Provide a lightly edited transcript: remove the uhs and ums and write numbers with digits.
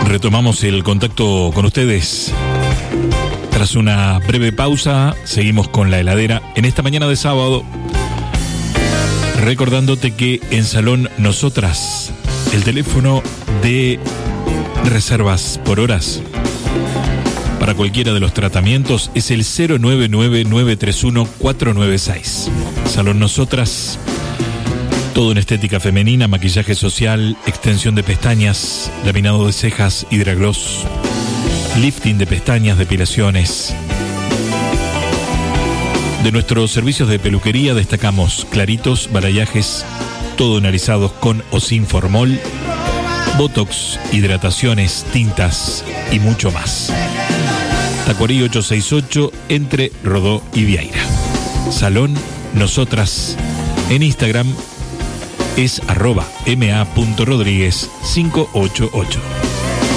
Retomamos el contacto con ustedes. Tras una breve pausa, seguimos con la heladera en esta mañana de sábado. Recordándote que en Salón Nosotras, el teléfono de reservas por horas para cualquiera de los tratamientos es el 099-931-496. Salón Nosotras, todo en estética femenina, maquillaje social, extensión de pestañas, laminado de cejas, hidragloss, lifting de pestañas, depilaciones. De nuestros servicios de peluquería destacamos claritos, balayajes, todo narizados con o sin formol, botox, hidrataciones, tintas y mucho más. Tacuarí 868 entre Rodó y Vieira. Salón Nosotras en Instagram es @ma.rodríguez588.